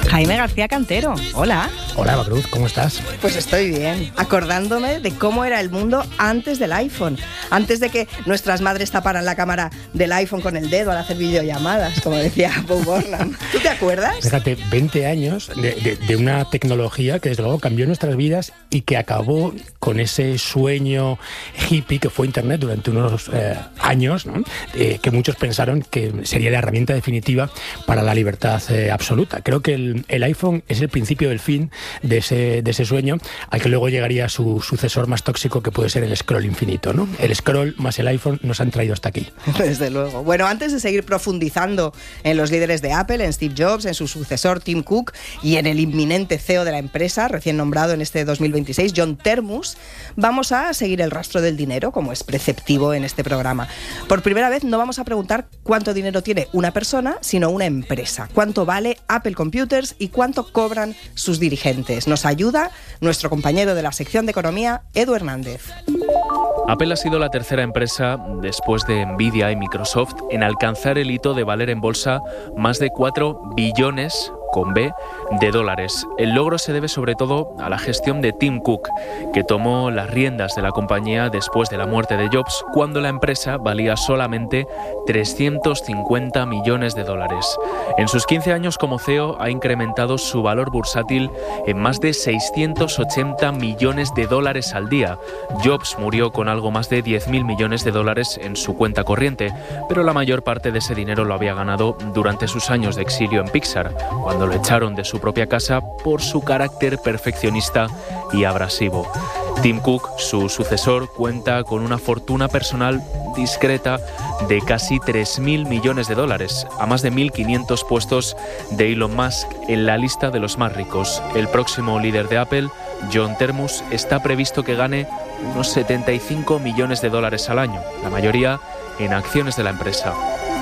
Jaime García Cantero, hola. Hola, Eva Cruz, ¿cómo estás? Pues estoy bien, acordándome de cómo era el mundo antes del iPhone, antes de que nuestras madres taparan la cámara del iPhone con el dedo al hacer videollamadas, como decía Bo Burnham. ¿Tú te acuerdas? Fíjate, 20 años de una tecnología que desde luego cambió nuestras vidas y que acabó con ese sueño hippie que fue Internet durante unos años, ¿no? Que muchos pensaron que sería la herramienta definitiva para la libertad absoluta. Creo que el iPhone es el principio del fin de ese sueño, al que luego llegaría su sucesor más tóxico, que puede ser el scroll infinito, ¿no? El scroll más el iPhone nos han traído hasta aquí. Desde luego. Bueno, antes de seguir profundizando en los líderes de Apple, en Steve Jobs, en su sucesor Tim Cook y en el inminente CEO de la empresa, recién nombrado en este 2026, John Termus, vamos a seguir el rastro del dinero, como es preceptivo en este programa. Por primera vez no vamos a preguntar cuánto dinero tiene una persona, sino una empresa. Cuánto vale Apple Computers y cuánto cobran sus dirigentes. Nos ayuda nuestro compañero de la sección de economía, Edu Hernández. Apple ha sido la tercera empresa, después de Nvidia y Microsoft, en alcanzar el hito de valer en bolsa más de 4 billones con B de dólares. El logro se debe sobre todo a la gestión de Tim Cook, que tomó las riendas de la compañía después de la muerte de Jobs, cuando la empresa valía solamente 350 millones de dólares. En sus 15 años como CEO ha incrementado su valor bursátil en más de 680 millones de dólares al día. Jobs murió con algo más de 10.000 millones de dólares en su cuenta corriente, pero la mayor parte de ese dinero lo había ganado durante sus años de exilio en Pixar, cuando lo echaron de su propia casa por su carácter perfeccionista y abrasivo. Tim Cook, su sucesor, cuenta con una fortuna personal discreta de casi 3.000 millones de dólares, a más de 1.500 puestos de Elon Musk en la lista de los más ricos. El próximo líder de Apple, John Termus, está previsto que gane unos 75 millones de dólares al año, la mayoría en acciones de la empresa.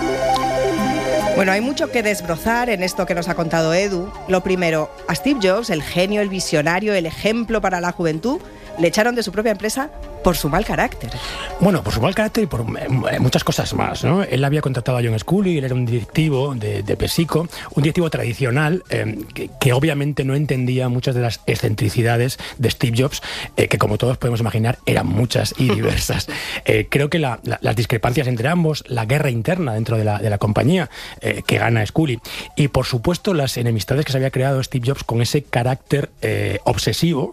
Bueno, hay mucho que desbrozar en esto que nos ha contado Edu. Lo primero, a Steve Jobs, el genio, el visionario, el ejemplo para la juventud, le echaron de su propia empresa por su mal carácter. Bueno, por su mal carácter y por muchas cosas más, ¿no? Él había contratado a John Sculley, él era un directivo de PepsiCo, un directivo tradicional que obviamente no entendía muchas de las excentricidades de Steve Jobs, que como todos podemos imaginar eran muchas y diversas. Creo que las discrepancias entre ambos, la guerra interna dentro de la compañía que gana Sculley y por supuesto las enemistades que se había creado Steve Jobs con ese carácter obsesivo,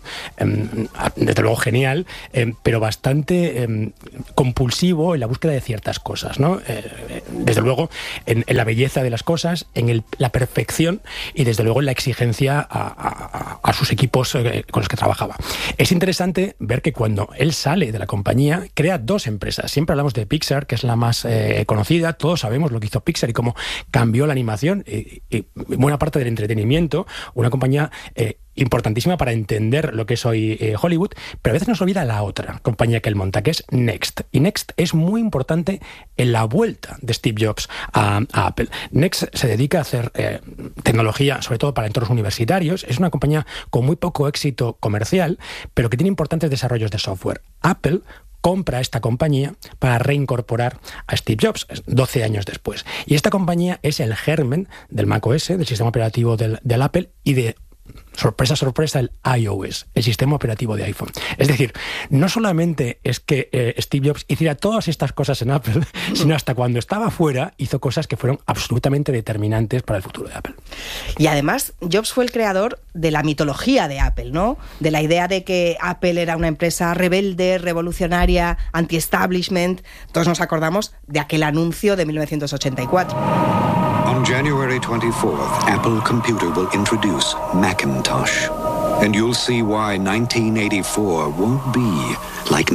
desde luego genial, pero bastante compulsivo en la búsqueda de ciertas cosas, ¿no? Desde luego en la belleza de las cosas, en la perfección y desde luego en la exigencia a sus equipos con los que trabajaba. Es interesante ver que cuando él sale de la compañía crea dos empresas. Siempre hablamos de Pixar, que es la más conocida, todos sabemos lo que hizo Pixar y cómo cambió la animación y buena parte del entretenimiento, una compañía importantísima para entender lo que es hoy Hollywood, pero a veces nos olvida la otra compañía que él monta, que es Next. Y Next es muy importante en la vuelta de Steve Jobs a Apple. Next se dedica a hacer tecnología, sobre todo para entornos universitarios. Es una compañía con muy poco éxito comercial, pero que tiene importantes desarrollos de software. Apple compra esta compañía para reincorporar a Steve Jobs 12 años después. Y esta compañía es el germen del macOS, del sistema operativo del Apple y de sorpresa, sorpresa, el iOS, el sistema operativo de iPhone. Es decir, no solamente es que Steve Jobs hiciera todas estas cosas en Apple, sino hasta cuando estaba fuera hizo cosas que fueron absolutamente determinantes para el futuro de Apple. Y además, Jobs fue el creador de la mitología de Apple, ¿no? De la idea de que Apple era una empresa rebelde, revolucionaria, anti-establishment. Todos nos acordamos de aquel anuncio de 1984. On January 24th, Apple Computer will introduce Macintosh. And you'll see why 1984 won't be like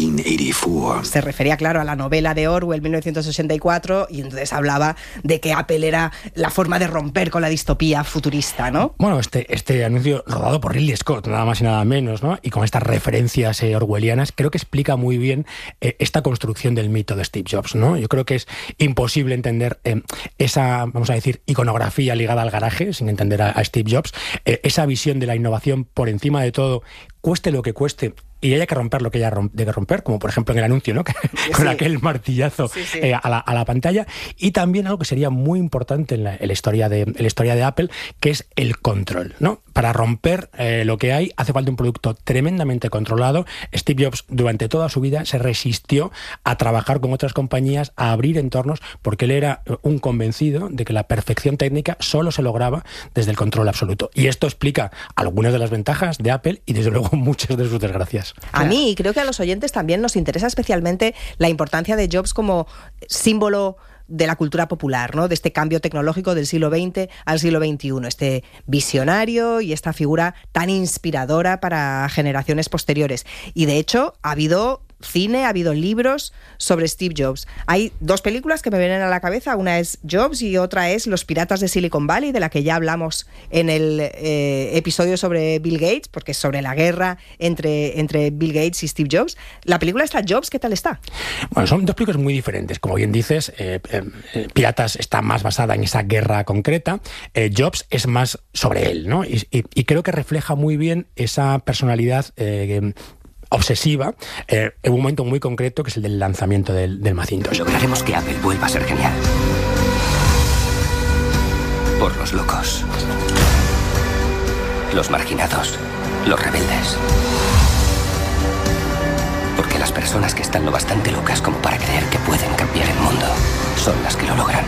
1984. Se refería, claro, a la novela de Orwell, 1984, y entonces hablaba de que Apple era la forma de romper con la distopía futurista, ¿no? Bueno, este anuncio rodado por Ridley Scott, nada más y nada menos, ¿no? Y con estas referencias orwellianas, creo que explica muy bien esta construcción del mito de Steve Jobs, ¿no? Yo creo que es imposible entender esa, vamos a decir, iconografía ligada al garaje, sin entender a Steve Jobs, esa visión de la innovación por encima de todo, cueste lo que cueste, y haya que romper lo que haya de que romper, como por ejemplo en el anuncio, ¿no? Con aquel martillazo a la pantalla. Y también algo que sería muy importante en la historia de Apple, que es el control, ¿no? Para romper lo que hay hace falta un producto tremendamente controlado. Steve Jobs durante toda su vida se resistió a trabajar con otras compañías, a abrir entornos, porque él era un convencido de que la perfección técnica solo se lograba desde el control absoluto. Y esto explica algunas de las ventajas de Apple y desde luego muchas de sus desgracias. A mí, y creo que a los oyentes también nos interesa especialmente la importancia de Jobs como símbolo de la cultura popular, ¿no? De este cambio tecnológico del siglo XX al siglo XXI, este visionario y esta figura tan inspiradora para generaciones posteriores. Y de hecho ha habido cine, ha habido libros sobre Steve Jobs. Hay dos películas que me vienen a la cabeza, una es Jobs y otra es Los Piratas de Silicon Valley, de la que ya hablamos en el episodio sobre Bill Gates, porque es sobre la guerra entre Bill Gates y Steve Jobs. La película está Jobs, ¿qué tal está? Bueno, son dos películas muy diferentes. Como bien dices, Piratas está más basada en esa guerra concreta, Jobs es más sobre él, ¿no? Y creo que refleja muy bien esa personalidad obsesiva en un momento muy concreto, que es el del lanzamiento del Macintosh. Lograremos que Apple vuelva a ser genial. Por los locos, los marginados, los rebeldes. Porque las personas que están lo bastante locas como para creer que pueden cambiar el mundo son las que lo logran.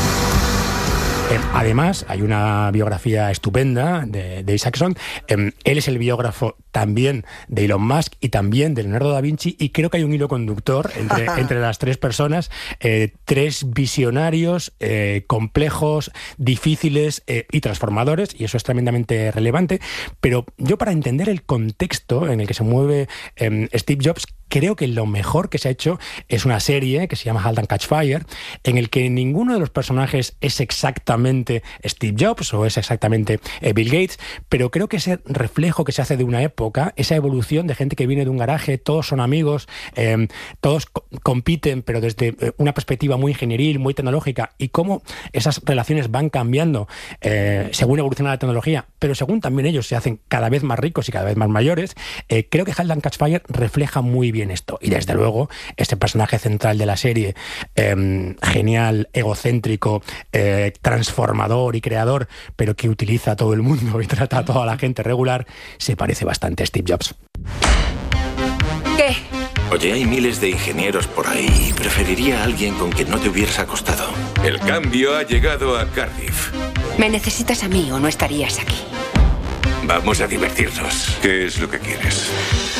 Además, hay una biografía estupenda de Isaacson. Él es el biógrafo también de Elon Musk y también de Leonardo da Vinci, y creo que hay un hilo conductor entre las tres personas, tres visionarios complejos, difíciles y transformadores, y eso es tremendamente relevante. Pero yo, para entender el contexto en el que se mueve Steve Jobs, creo que lo mejor que se ha hecho es una serie que se llama Halt and Catch Fire, en el que ninguno de los personajes es exactamente Steve Jobs o es exactamente Bill Gates, pero creo que ese reflejo que se hace de una época, esa evolución de gente que viene de un garaje, todos son amigos, todos compiten, pero desde una perspectiva muy ingenieril, muy tecnológica, y cómo esas relaciones van cambiando según evoluciona la tecnología, pero según también ellos se hacen cada vez más ricos y cada vez más mayores. Creo que Halt and Catch Fire refleja muy bien esto, y desde luego este personaje central de la serie, genial, egocéntrico, transformador y creador, pero que utiliza a todo el mundo y trata a toda la gente regular, se parece bastante a Steve Jobs. ¿Qué? Oye, hay miles de ingenieros por ahí. Preferiría a alguien con quien no te hubieras acostado. El cambio ha llegado a Cardiff. ¿Me necesitas a mí o no estarías aquí? Vamos a divertirnos. ¿Qué es lo que quieres?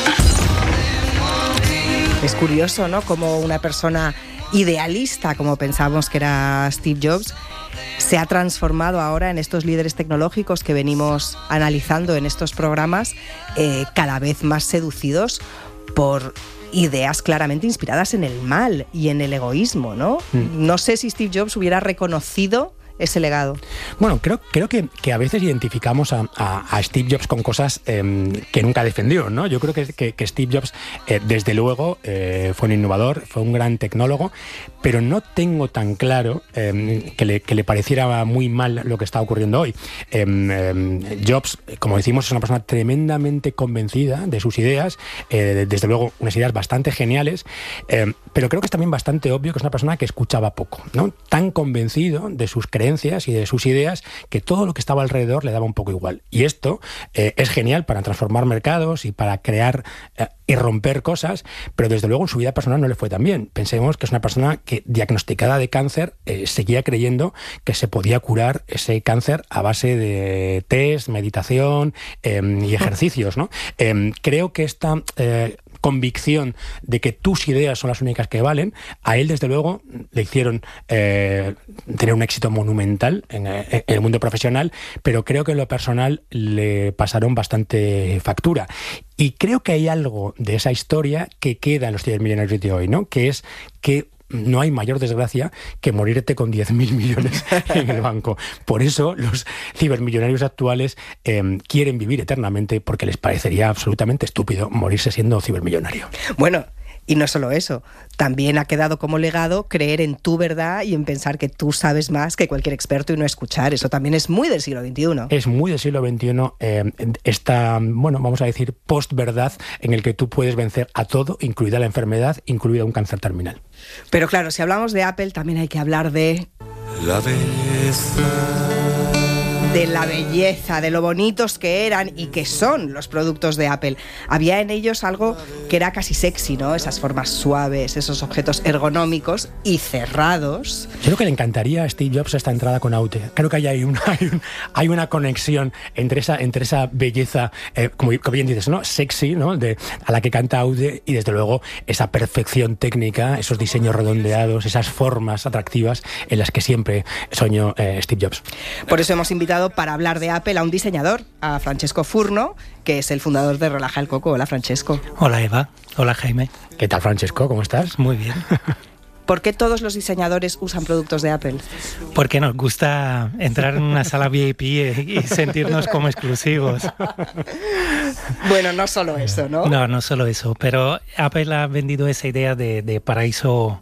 Es curioso, ¿no? Como una persona idealista, como pensábamos que era Steve Jobs, se ha transformado ahora en estos líderes tecnológicos que venimos analizando en estos programas, cada vez más seducidos por ideas claramente inspiradas en el mal y en el egoísmo, ¿no? No sé si Steve Jobs hubiera reconocido ese legado. Bueno, creo que a veces identificamos a Steve Jobs con cosas que nunca defendió, ¿no? Yo creo que Steve Jobs, desde luego, fue un innovador, fue un gran tecnólogo, pero no tengo tan claro que le pareciera muy mal lo que está ocurriendo hoy. Jobs, como decimos, es una persona tremendamente convencida de sus ideas, desde luego unas ideas bastante geniales, pero creo que es también bastante obvio que es una persona que escuchaba poco, ¿no? Tan convencido de sus creencias y de sus ideas que todo lo que estaba alrededor le daba un poco igual. Y esto es genial para transformar mercados y para crear y romper cosas, pero desde luego en su vida personal no le fue tan bien. Pensemos que es una persona que, diagnosticada de cáncer, seguía creyendo que se podía curar ese cáncer a base de test, meditación y ejercicios, ¿no? Creo que esta convicción de que tus ideas son las únicas que valen, a él desde luego le hicieron tener un éxito monumental en el mundo profesional, pero creo que en lo personal le pasaron bastante factura. Y creo que hay algo de esa historia que queda en los cibermillonarios de hoy, ¿no? Que es que no hay mayor desgracia que morirte con 10.000 millones en el banco. Por eso los cibermillonarios actuales quieren vivir eternamente, porque les parecería absolutamente estúpido morirse siendo cibermillonario. Bueno, Y no solo eso, también ha quedado como legado creer en tu verdad y en pensar que tú sabes más que cualquier experto y no escuchar. Eso también es muy del siglo XXI. Es muy del siglo XXI esta, bueno, vamos a decir, post-verdad en el que tú puedes vencer a todo, incluida la enfermedad, incluida un cáncer terminal. Pero claro, si hablamos de Apple, también hay que hablar de la belleza. De la belleza, de lo bonitos que eran y que son los productos de Apple. Había en ellos algo que era casi sexy, ¿no? Esas formas suaves, esos objetos ergonómicos y cerrados. Yo creo que le encantaría a Steve Jobs esta entrada con Aude. Creo que hay una conexión entre esa belleza, como bien dices, ¿no? Sexy, ¿no? A la que canta Aude, y desde luego esa perfección técnica, esos diseños redondeados, esas formas atractivas en las que siempre soñó Steve Jobs. Por eso hemos invitado para hablar de Apple a un diseñador, a Francesco Furno, que es el fundador de Relaja el Coco. Hola, Francesco. Hola, Eva. Hola, Jaime. ¿Qué tal, Francesco? ¿Cómo estás? Muy bien. ¿Por qué todos los diseñadores usan productos de Apple? Porque nos gusta entrar en una sala VIP y sentirnos como exclusivos. Bueno, no solo eso, ¿no? No solo eso, pero Apple ha vendido esa idea de paraíso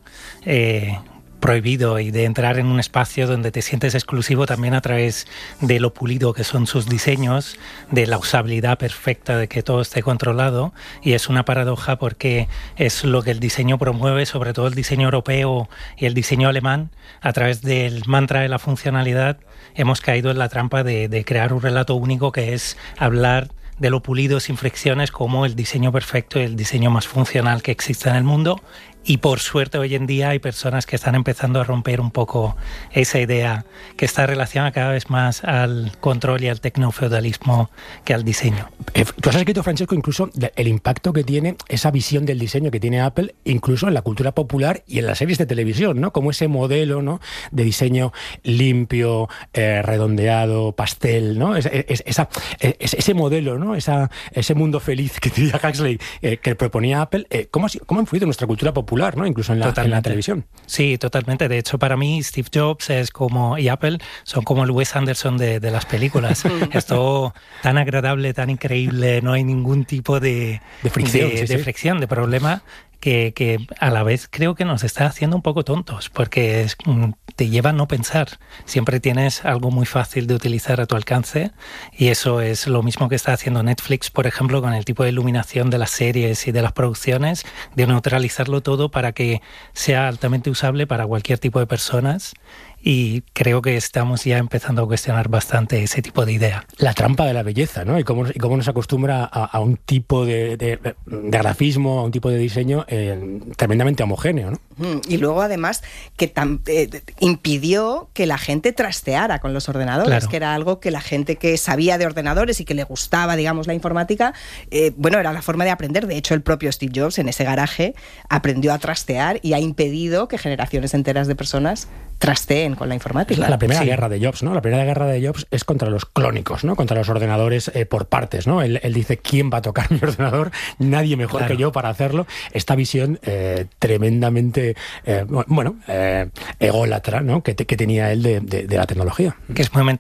prohibido y de entrar en un espacio donde te sientes exclusivo también a través de lo pulido que son sus diseños, de la usabilidad perfecta, de que todo esté controlado, y es una paradoja porque es lo que el diseño promueve, sobre todo el diseño europeo y el diseño alemán. A través del mantra de la funcionalidad hemos caído en la trampa de crear un relato único, que es hablar de lo pulido sin fricciones como el diseño perfecto y el diseño más funcional que existe en el mundo. Y por suerte hoy en día hay personas que están empezando a romper un poco esa idea, que está relacionada cada vez más al control y al tecnofeudalismo que al diseño. Tú has escrito, Francesco, incluso el impacto que tiene esa visión del diseño que tiene Apple, incluso en la cultura popular y en las series de televisión, ¿no? Como ese modelo, ¿no?, de diseño limpio, redondeado, pastel, ¿no? Ese modelo, ¿no? Ese mundo feliz que diría Huxley, que proponía Apple. ¿Cómo ha influido en nuestra cultura popular, ¿no? Incluso en la televisión? Sí, totalmente. De hecho, para mí Steve Jobs y Apple son como el Wes Anderson de las películas. Es todo tan agradable, tan increíble, no hay ningún tipo de fricción, de problema, que a la vez creo que nos está haciendo un poco tontos, porque te lleva a no pensar. Siempre tienes algo muy fácil de utilizar a tu alcance, y eso es lo mismo que está haciendo Netflix, por ejemplo, con el tipo de iluminación de las series y de las producciones, de neutralizarlo todo para que sea altamente usable para cualquier tipo de personas. Y creo que estamos ya empezando a cuestionar bastante ese tipo de idea. La trampa de la belleza, ¿no? Y cómo nos acostumbra a un tipo de grafismo, a un tipo de diseño tremendamente homogéneo, ¿no? Y luego, además, que impidió que la gente trasteara con los ordenadores, claro, que era algo que la gente que sabía de ordenadores y que le gustaba, digamos, la informática, era la forma de aprender. De hecho, el propio Steve Jobs, en ese garaje, aprendió a trastear y ha impedido que generaciones enteras de personas trasteen con la informática. La primera guerra de Jobs, ¿no? La primera guerra de Jobs es contra los clónicos, ¿no? Contra los ordenadores por partes, ¿no? Él dice, ¿quién va a tocar mi ordenador? Nadie mejor que yo para hacerlo. Esta visión tremendamente, ególatra, ¿no? Que tenía él de la tecnología. Que es muy